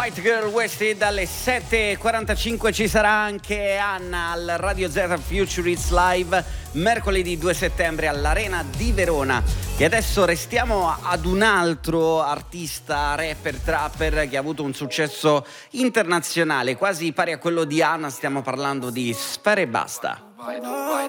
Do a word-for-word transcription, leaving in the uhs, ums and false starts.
White Girl Wasted alle sette e quarantacinque. Ci sarà anche Anna al Radio Z Future Hits Live mercoledì due settembre all'Arena di Verona. E adesso restiamo ad un altro artista, rapper, trapper che ha avuto un successo internazionale quasi pari a quello di Anna. Stiamo parlando di Sfera Ebbasta.